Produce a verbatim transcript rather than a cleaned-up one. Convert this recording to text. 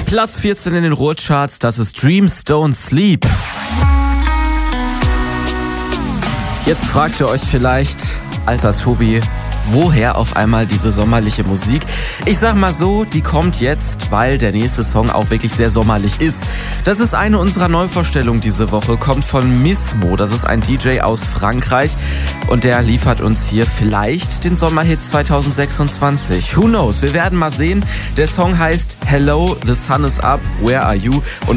Platz vierzehn in den Ruhrcharts, das ist Dreams Don't Sleep. Jetzt fragt ihr euch vielleicht, alter Tobi, woher auf einmal diese sommerliche Musik? Ich sag mal so, die kommt jetzt, weil der nächste Song auch wirklich sehr sommerlich ist. Das ist eine unserer Neuvorstellungen diese Woche, kommt von Mismo. Das ist ein D J aus Frankreich und der liefert uns hier vielleicht den Sommerhit zwanzig sechsundzwanzig. Who knows? Wir werden mal sehen. Der Song heißt Hello, the sun is up, where are you? Und